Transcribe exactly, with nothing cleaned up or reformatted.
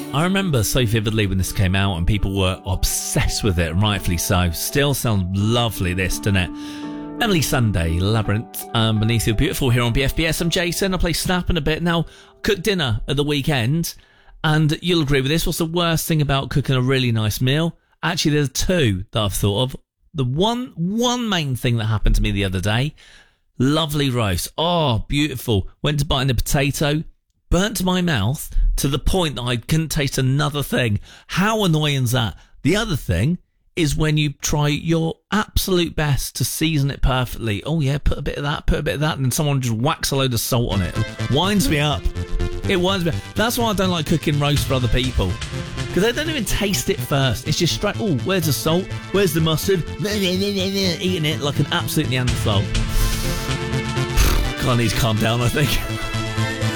I remember so vividly when this came out and people were obsessed with it, and rightfully so. Still sounds lovely, this, doesn't it? Emily Sunday, Labyrinth, um, beneath your beautiful here on B F B S. I'm Jason. I play Snap in a bit. Now, cook dinner at the weekend, and you'll agree with this. What's the worst thing about cooking a really nice meal? Actually, there's two that I've thought of. The one, one main thing that happened to me the other day, lovely roast. Oh, beautiful. Went to bite in a potato, burnt my mouth to the point that I couldn't taste another thing. How annoying is that? The other thing is when you try your absolute best to season it perfectly. Oh yeah, put a bit of that, put a bit of that, and then someone just whacks a load of salt on it. It winds me up. It winds me up. That's why I don't like cooking roast for other people. Because they don't even taste it first. It's just straight, oh, where's the salt? Where's the mustard? Eating it like an absolute Neanderthal. God, I need to calm down, I think.